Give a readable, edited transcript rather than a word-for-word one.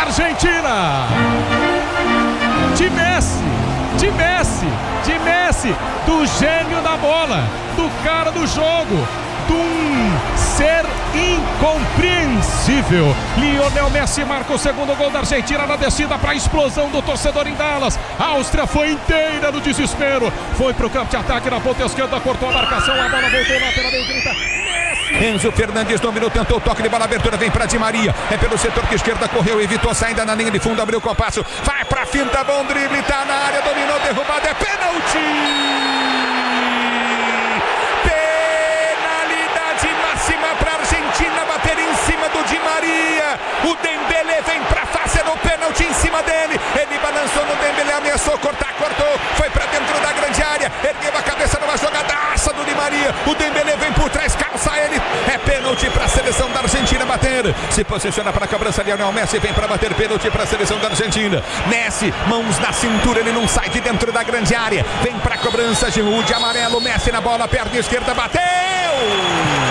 Argentina. De Messi, do gênio da bola, do cara do jogo, de um ser incompreensível. Lionel Messi marca o segundo gol da Argentina na descida para a explosão do torcedor em Dallas. A Áustria foi inteira no desespero, foi para o campo de ataque na ponta esquerda, cortou a marcação, a bola voltou na lateral direita. Enzo Fernandes dominou, tentou o toque de bola, abertura vem para Di Maria, é pelo setor que esquerda, correu, evitou a saída na linha de fundo, abriu o compasso, vai para a finta, bom drible, tá na área, dominou, derrubado, é pênalti! Penalidade máxima para a Argentina, bater em cima do Di Maria, o Dembélé vem para fazer o pênalti em cima dele, ele balançou no Dembélé, ameaçou cortar, cortou, foi para dentro da grande área, ergueu a cabeça numa jogadaça do Di Maria, o Dembélé vem por trás, calça ele, é pênalti para a seleção da Argentina bater, se posiciona para a cobrança, Lionel Messi vem para bater, pênalti para a seleção da Argentina, Messi, mãos na cintura, ele não sai de dentro da grande área, vem para a cobrança, Giroud de amarelo, Messi na bola, perna esquerda, bateu!